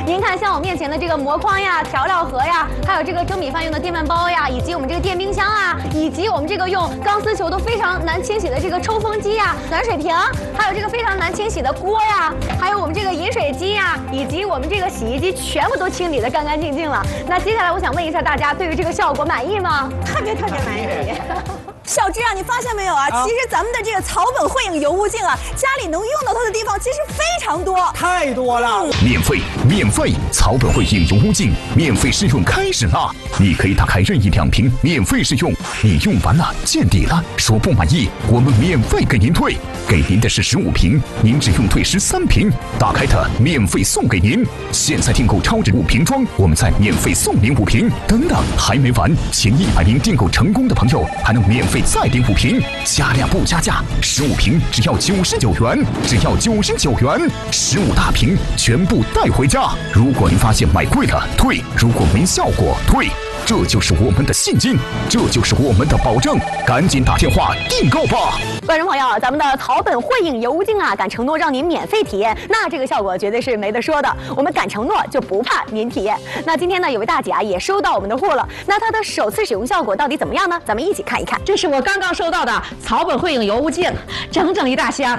您看，像我面前的这个膜框呀、调料盒呀，还有这个蒸米饭用的电饭煲呀，以及我们这个电冰箱啊，以及我们这个用钢丝球都非常难清洗的这个抽风机呀、暖水瓶，还有这个非常难清洗的锅呀，还有我们这个饮水机呀，以及我们这个洗衣机，全部都清理得干干净净了。那接下来我想问一下大家，对于这个效果满意吗？ 特别满意。小芝啊，你发现没有啊？其实咱们的这个草本汇影油污净啊，家里能用到它的地方其实非常多， 太多了。 免费，草本汇影油污净免费试用开始啦！你可以打开任意2瓶免费试用，你用完了见底了，说不满意，我们免费给您退，给您的是15瓶，您只用退13瓶，打开它免费送给您。现在订购超值5瓶装，我们再免费送您5瓶。等等，还没完，前100名订购成功的朋友还能免费再领5瓶，加量不加价，15瓶只要99元，只要99元，15大瓶全部带回家。如果您发现买贵了退，如果没效果退，这就是我们的信心，这就是我们的保证，赶紧打电话订购吧。 观众朋友，咱们的草本汇影油污净啊，敢承诺让您免费体验，那这个效果绝对是没得说的。我们敢承诺，就不怕您体验。那今天呢，有位大姐啊也收到我们的货了，那她的首次使用效果到底怎么样呢？咱们一起看一看。 这是我刚刚收到的草本汇影油污净，整整一大箱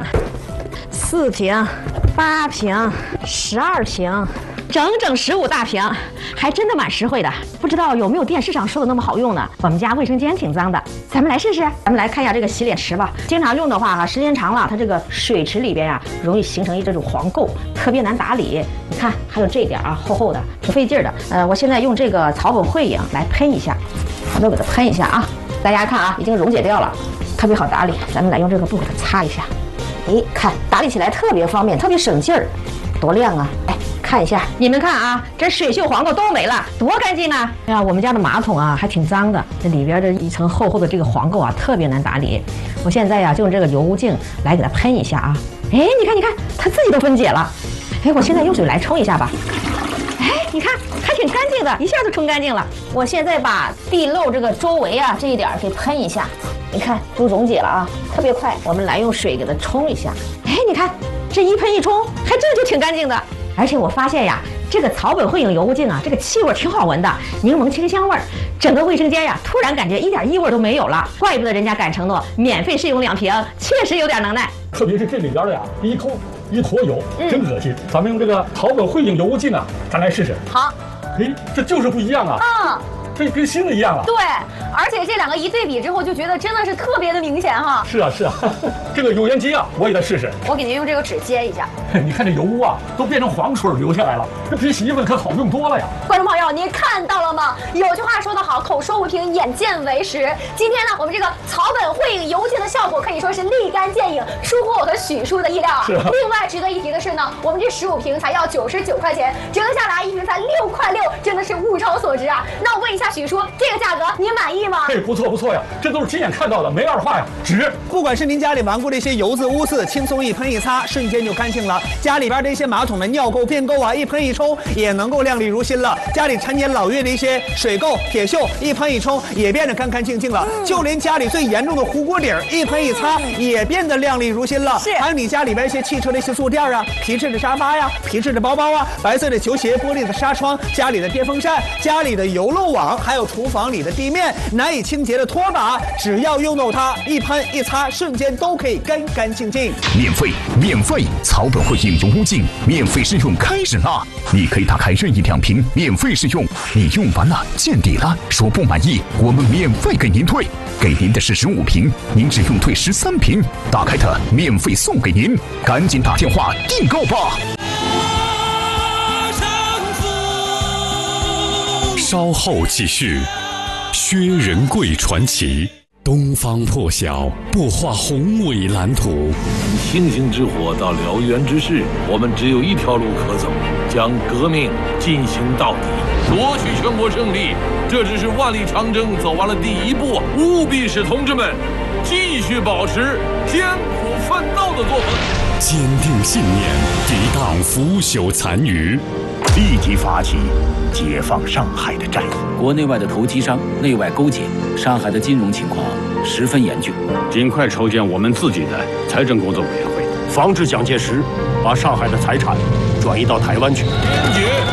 ，4瓶、8瓶、12瓶。整整15大瓶，还真的蛮实惠的。不知道有没有电视上说的那么好用呢？我们家卫生间挺脏的，咱们来试试。咱们来看一下这个洗脸池吧。经常用的话哈，时间长了，它这个水池里边呀，容易形成这种黄垢，特别难打理。你看，还有这点啊，厚厚的，挺费劲的。我现在用这个草本汇影来喷一下，我都给它喷一下啊。大家看啊，已经溶解掉了，特别好打理。咱们来用这个布给它擦一下。哎，看打理起来特别方便，特别省劲儿，多亮啊！哎。看一下，你们看啊，这水锈黄垢都没了，多干净啊！哎呀，我们家的马桶啊还挺脏的，这里边的一层厚厚的这个黄垢啊，特别难打理。我现在呀就用这个油污净来给它喷一下啊。哎，你看，它自己都分解了。哎，我现在用水来冲一下吧。哎，你看还挺干净的，一下就冲干净了。我现在把地漏这个周围啊这一点给喷一下，你看都溶解了啊，特别快。我们来用水给它冲一下。哎，你看这一喷一冲，还真的就挺干净的。而且我发现呀，这个草本汇影油污净啊，这个气味挺好闻的，柠檬清香味儿，整个卫生间呀，突然感觉一点异味都没有了。怪不得人家敢承诺免费试用2瓶，确实有点能耐。 特别是这里边的呀，一抠一坨油，真恶心。咱们用这个草本汇影油污净啊，咱来试试。 好， 哎，这就是不一样啊。这跟新的一样了。 对，而且这2个一对比之后，就觉得真的是特别的明显哈。 是啊，这个油烟机啊，我也得试试。 我给您用这个纸接一下。 你看这油污啊，都变成黄水流下来了，这比洗衣粉可好用多了呀。 观众朋友，您看到了吗？有句话说得好，口说无凭，眼见为实。今天呢，我们这个草本汇影油净的效果可以说是立竿见影，出乎我和许叔的意料啊。另外值得一提的是呢，我们这15瓶才要99块钱，折合下来1瓶才6块6，真的是物超所值啊。那我问一下许叔，这个价格您满意吗？ 嘿，不错呀，这都是亲眼看到的，没二话呀，值。 不管是您家里顽固的一些油渍污渍，轻松一喷一擦，瞬间就干净了。家里边的一些马桶的尿垢、便垢啊，一喷一冲也能够亮丽如新了。家里陈年老月的一些水垢、铁锈，一喷一冲也变得干干净净了。就连家里最严重的糊锅底儿，一喷一擦也变得亮丽如新了。还有你家里边一些汽车的一些坐垫啊、皮质的沙发呀、皮质的包包啊、白色的球鞋、玻璃的纱窗、家里的电风扇、家里的油漏网，还有厨房里的地面难以清洁的拖把，只要用到它，一喷一擦，瞬间都可以干干净净。 免费，草本汇影油污净免费试用开始啦！你可以打开任意2瓶免费试用，你用完了见底了，说不满意，我们免费给您退，给您的是15瓶，您只用退13瓶，打开它免费送给您，赶紧打电话订购吧。 稍后继续，薛仁贵传奇。东方破晓，擘画宏伟蓝图。 星星之火到燎原之势，我们只有一条路可走，将革命进行到底，夺取全国胜利。这只是万里长征走完了第1步，务必使同志们继续保持艰苦奋斗的作风， 坚定信念，抵挡腐朽残余， 立即发起解放上海的战役。 国内外的投机商内外勾结，上海的金融情况十分严峻， 尽快筹建我们自己的财政工作委员会，防止蒋介石把上海的财产转移到台湾去。